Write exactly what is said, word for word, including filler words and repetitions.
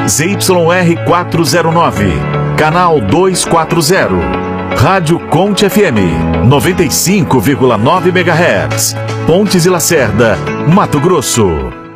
Z Y R quatrocentos e nove, canal duzentos e quarenta. Rádio Conte F M, noventa e cinco vírgula nove megahertz. Pontes e Lacerda, Mato Grosso.